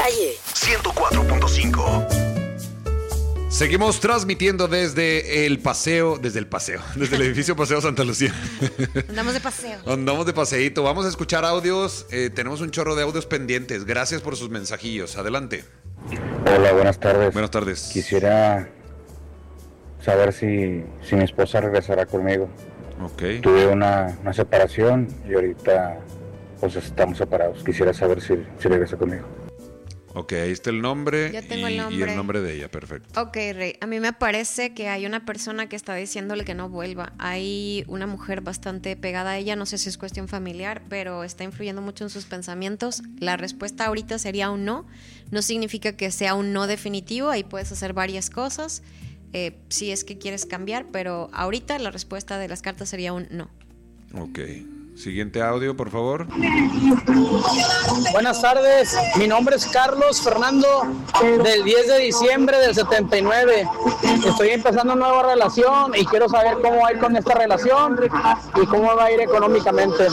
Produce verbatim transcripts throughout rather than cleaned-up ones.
Calle ciento cuatro punto cinco. Seguimos transmitiendo desde el paseo, desde el paseo, desde el edificio Paseo Santa Lucía. Andamos de paseo. Andamos de paseíto. Vamos a escuchar audios. Eh, tenemos un chorro de audios pendientes. Gracias por sus mensajillos. Adelante. Hola, buenas tardes. Buenas tardes. Quisiera saber si, si mi esposa regresará conmigo. Ok. Tuve una, una separación y ahorita pues estamos separados. Quisiera saber si, si regresa conmigo. Ok, ahí está el nombre, Yo tengo y, el nombre. y el nombre de ella, perfecto. Ok, Rey, a mí me parece que hay una persona que está diciéndole que no vuelva. Hay una mujer bastante pegada a ella, no sé si es cuestión familiar, pero está influyendo mucho en sus pensamientos. La respuesta ahorita sería un no. No significa que sea un no definitivo, ahí puedes hacer varias cosas eh, si es que quieres cambiar, pero ahorita la respuesta de las cartas sería un no. Ok. Siguiente audio, por favor. Buenas tardes, mi nombre es Carlos Fernando, del diez de diciembre del setenta y nueve. Estoy empezando una nueva relación y quiero saber cómo va a ir con esta relación y cómo va a ir económicamente.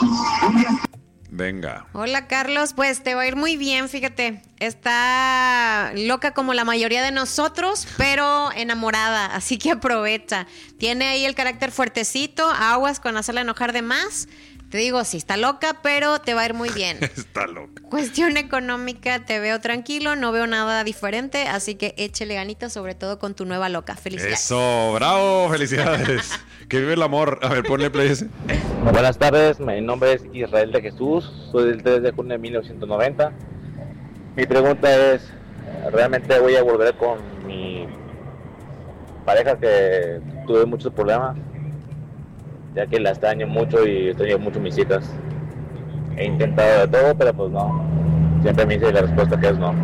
Venga. Hola Carlos, pues te va a ir muy bien, fíjate. Está loca como la mayoría de nosotros, pero enamorada, así que aprovecha. Tiene ahí el carácter fuertecito, aguas con hacerla enojar de más. Te digo, sí, está loca, pero te va a ir muy bien. Está loca. Cuestión económica, te veo tranquilo, no veo nada diferente, así que échele ganitas, sobre todo con tu nueva loca. Felicidades. Eso, bravo, felicidades. Que vive el amor. A ver, ponle play ese. Buenas tardes, mi nombre es Israel de Jesús, soy del tres de junio de mil novecientos noventa. Mi pregunta es, ¿realmente voy a volver con mi pareja que tuve muchos problemas? Ya que la extraño mucho y extraño mucho mis citas. He intentado de todo, pero pues no. Siempre me dice la respuesta que es no.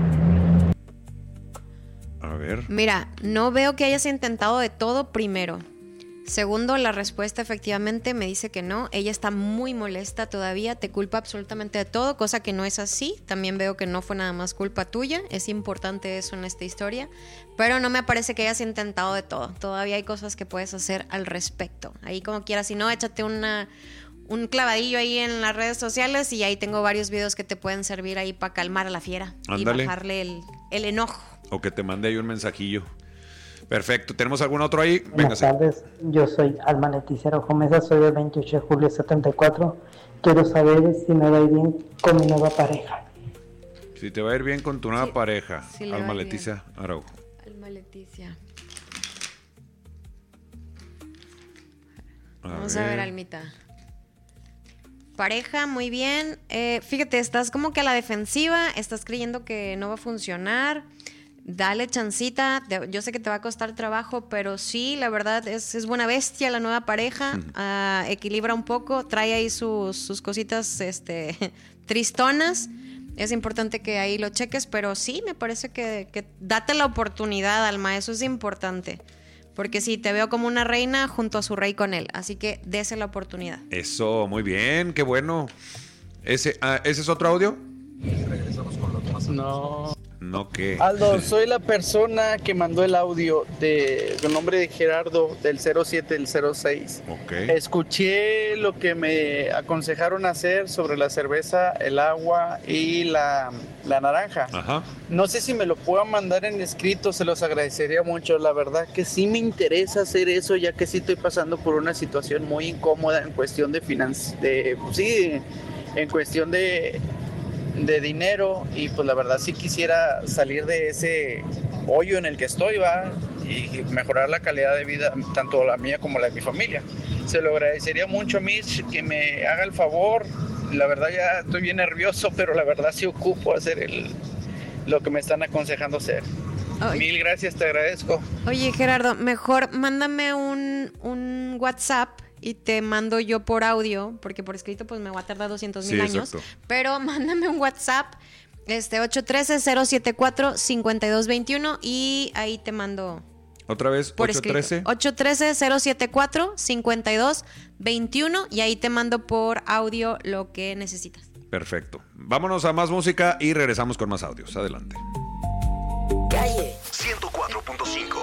A ver. Mira, no veo que hayas intentado de todo primero. Segundo, la respuesta efectivamente me dice que no. Ella está muy molesta todavía, te culpa absolutamente de todo, cosa que no es así. También veo que no fue nada más culpa tuya. Es importante eso en esta historia. Pero no me parece que hayas intentado de todo. Todavía hay cosas que puedes hacer al respecto. Ahí como quieras, si no, échate una, un clavadillo ahí en las redes sociales y ahí tengo varios videos que te pueden servir ahí para calmar a la fiera. Ándale. Y bajarle el, el enojo. O que te mande ahí un mensajillo. Perfecto. ¿Tenemos algún otro ahí? Buenas tardes, yo soy Alma Leticia Rojo Mesa, soy del veintiocho de julio de setenta y cuatro. Quiero saber si me va a ir bien con mi nueva pareja. Si te va a ir bien con tu nueva Sí, pareja. sí le va Alma a ir Leticia Araujo. Alma Leticia. A Vamos a ver, Almita. Pareja, muy bien. Eh, fíjate, estás como que a la defensiva, estás creyendo que no va a funcionar. Dale chancita. Yo sé que te va a costar trabajo, pero sí, la verdad es, es buena bestia la nueva pareja. Uh, equilibra un poco, trae ahí sus, sus cositas este, tristonas. Es importante que ahí lo cheques, pero sí, me parece que, que date la oportunidad, Alma, eso es importante. Porque sí, te veo como una reina junto a su rey con él, así que dese la oportunidad. Eso, muy bien, qué bueno. ¿Ese, ah, ¿ese es otro audio? No. No, ¿qué? Aldo, soy la persona que mandó el audio de, con nombre de Gerardo del cero siete del cero seis. Ok. Escuché lo que me aconsejaron hacer sobre la cerveza, el agua y la, la naranja. Ajá. No sé si me lo puedan mandar en escrito, se los agradecería mucho. La verdad que sí me interesa hacer eso, ya que sí estoy pasando por una situación muy incómoda en cuestión de finanzas, de, sí, en cuestión de... de dinero, y pues la verdad sí quisiera salir de ese hoyo en el que estoy, va, y mejorar la calidad de vida, tanto la mía como la de mi familia. Se lo agradecería mucho, Mitch, que me haga el favor. La verdad ya estoy bien nervioso, pero la verdad sí ocupo hacer el, lo que me están aconsejando hacer. Ay. Mil gracias, te agradezco. Oye, Gerardo, mejor mándame un, un WhatsApp y te mando yo por audio, porque por escrito pues me va a tardar doscientos mil sí, años. Exacto. Pero mándame un WhatsApp, este ocho uno tres, cero siete cuatro, cinco dos dos uno y ahí te mando. Otra vez, por ocho uno tres. ocho uno tres, cero siete cuatro, cinco dos dos uno y ahí te mando por audio lo que necesitas. Perfecto. Vámonos a más música y regresamos con más audios. Adelante. Calle ciento cuatro punto cinco.